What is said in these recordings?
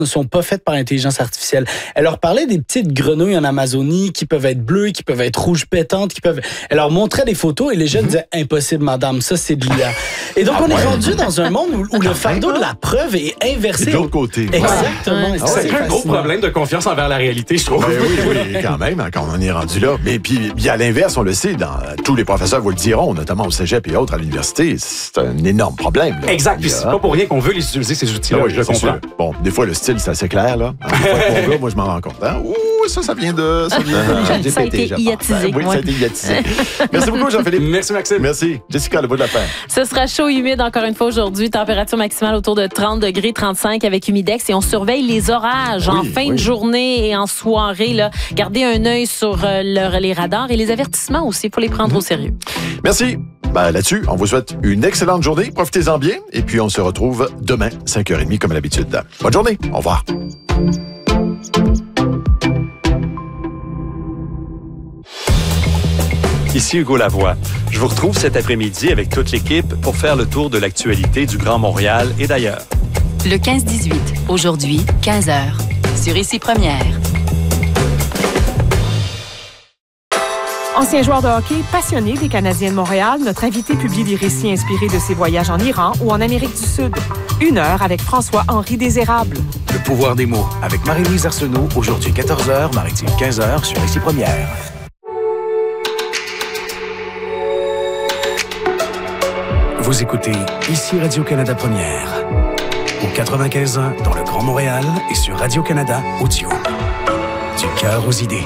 ne sont pas faites par l'intelligence artificielle. Elle leur parlait des petites grenouilles en Amazonie qui peuvent être bleues, qui peuvent être rouges pétantes, Elle leur montrait des photos et les jeunes disaient « Impossible, madame, ça c'est de l'IA ». Et donc, on est rendu dans un monde où le fardeau de la preuve est inversé. C'est de l'autre côté. Exactement. C'est un gros problème de confiance envers la réalité, je trouve. Oui, quand même, quand on est rendu là. Mais puis, à l'inverse, on le sait, tous les professeurs vous le diront, notamment au cégep et autres à l'université, c'est un énorme problème. Là. Exact, puis c'est pas pour rien qu'on veut les utiliser, ces outils-là, oui, je le comprends. Sûr. Bon, des fois, le style, c'est assez clair, là. Mon gars, moi, je m'en rends compte. Hein? Ouh, ça vient de... Ça a été iatisé. Oui, ça a été iatisé. Merci beaucoup, Jean-Philippe. Merci, Maxime. Merci. Jessica, le bout de la fin. Ce sera chaud et humide encore une fois aujourd'hui. Température maximale autour de 30 degrés, 35 avec humidex. Et on surveille les orages en fin de journée et en soirée. Là. Gardez un œil sur les radars et les avertissements aussi. Il faut les prendre au sérieux. Merci. Là-dessus, on vous souhaite une excellente journée. Profitez-en bien. Et puis, on se retrouve demain, 5h30, comme à l'habitude. Bonne journée. Au revoir. Ici Hugo Lavoie. Je vous retrouve cet après-midi avec toute l'équipe pour faire le tour de l'actualité du Grand Montréal et d'ailleurs. Le 15-18, aujourd'hui, 15h, sur Ici Première. Ancien joueur de hockey, passionné des Canadiens de Montréal, notre invité publie des récits inspirés de ses voyages en Iran ou en Amérique du Sud. 1 heure avec François-Henri Désérable. Le pouvoir des mots avec Marie-Louise Arsenault, aujourd'hui 14h, Maritime 15h sur Ici Première. Vous écoutez Ici Radio-Canada Première. Au 95.1 dans le Grand Montréal et sur Radio-Canada Audio. Du cœur aux idées.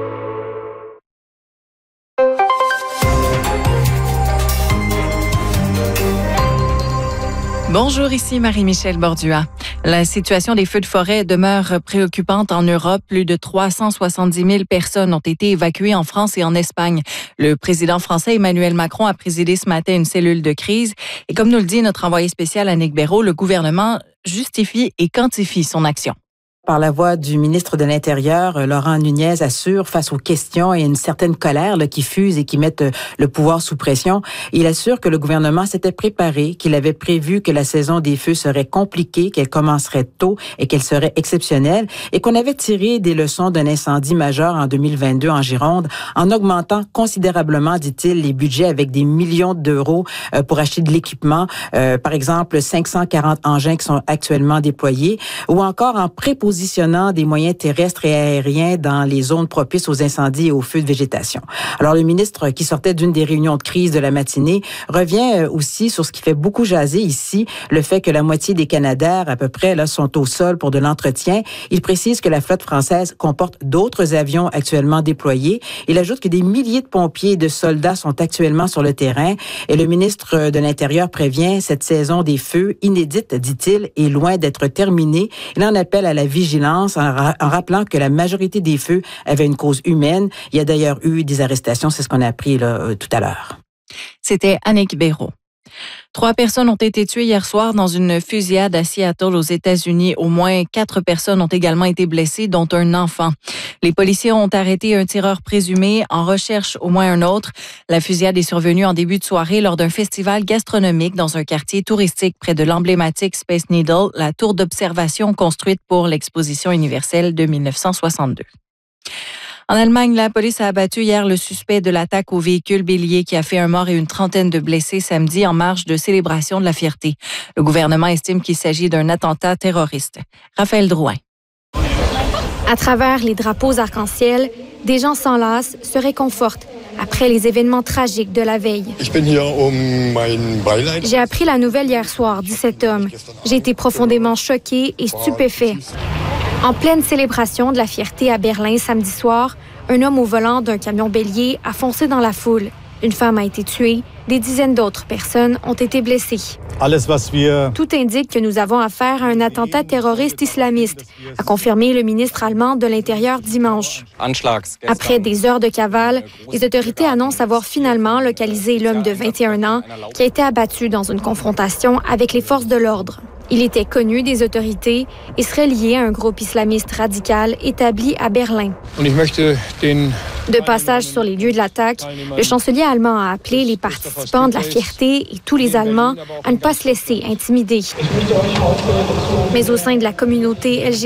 Bonjour, ici Marie-Michel Bordua. La situation des feux de forêt demeure préoccupante en Europe. Plus de 370 000 personnes ont été évacuées en France et en Espagne. Le président français Emmanuel Macron a présidé ce matin une cellule de crise. Et comme nous le dit notre envoyé spécial Annick Béraud, le gouvernement justifie et quantifie son action. Par la voix du ministre de l'Intérieur, Laurent Nunez assure face aux questions et une certaine colère qui fuse et qui mettent le pouvoir sous pression. Il assure que le gouvernement s'était préparé, qu'il avait prévu que la saison des feux serait compliquée, qu'elle commencerait tôt et qu'elle serait exceptionnelle et qu'on avait tiré des leçons d'un incendie majeur en 2022 en Gironde en augmentant considérablement, dit-il, les budgets avec des millions d'euros pour acheter de l'équipement. Par exemple, 540 engins qui sont actuellement déployés ou encore en prépositionnant des moyens terrestres et aériens dans les zones propices aux incendies et aux feux de végétation. Alors, le ministre, qui sortait d'une des réunions de crise de la matinée, revient aussi sur ce qui fait beaucoup jaser ici, le fait que la moitié des Canadair, à peu près, là, sont au sol pour de l'entretien. Il précise que la flotte française comporte d'autres avions actuellement déployés. Il ajoute que des milliers de pompiers et de soldats sont actuellement sur le terrain. Et le ministre de l'Intérieur prévient, cette saison des feux, inédite, dit-il, est loin d'être terminée. Il en appelle à la vigilance en rappelant que la majorité des feux avaient une cause humaine. Il y a d'ailleurs eu des arrestations, c'est ce qu'on a appris là, tout à l'heure. C'était Annick Béraud. 3 personnes ont été tuées hier soir dans une fusillade à Seattle aux États-Unis. Au moins 4 personnes ont également été blessées, dont un enfant. Les policiers ont arrêté un tireur présumé, en recherche au moins un autre. La fusillade est survenue en début de soirée lors d'un festival gastronomique dans un quartier touristique près de l'emblématique Space Needle, la tour d'observation construite pour l'exposition universelle de 1962. En Allemagne, la police a abattu hier le suspect de l'attaque au véhicule bélier qui a fait un mort et une trentaine de blessés samedi en marge de célébration de la fierté. Le gouvernement estime qu'il s'agit d'un attentat terroriste. Raphaël Drouin. À travers les drapeaux arc-en-ciel, des gens s'enlacent, se réconfortent après les événements tragiques de la veille. J'ai appris la nouvelle hier soir, dit cet homme. J'ai été profondément choqué et stupéfait. En pleine célébration de la fierté à Berlin samedi soir, un homme au volant d'un camion bélier a foncé dans la foule. Une femme a été tuée, des dizaines d'autres personnes ont été blessées. Tout indique que nous avons affaire à un attentat terroriste islamiste, a confirmé le ministre allemand de l'Intérieur dimanche. Après des heures de cavale, les autorités annoncent avoir finalement localisé l'homme de 21 ans qui a été abattu dans une confrontation avec les forces de l'ordre. Il était connu des autorités et serait lié à un groupe islamiste radical établi à Berlin. De passage sur les lieux de l'attaque, le chancelier allemand a appelé les participants de la fierté et tous les Allemands à ne pas se laisser intimider. Mais au sein de la communauté LGBT,